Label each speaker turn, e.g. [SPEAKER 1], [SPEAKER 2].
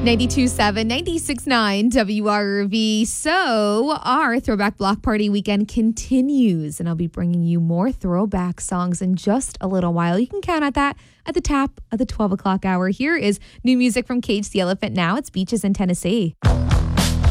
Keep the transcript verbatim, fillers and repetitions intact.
[SPEAKER 1] ninety-two point seven, ninety-six point nine W R V. So our Throwback Block Party weekend continues, and I'll be bringing you more throwback songs in just a little while. You can count on that at the top of the twelve o'clock hour. Here is new music from Cage the Elephant now. It's Beaches in Tennessee.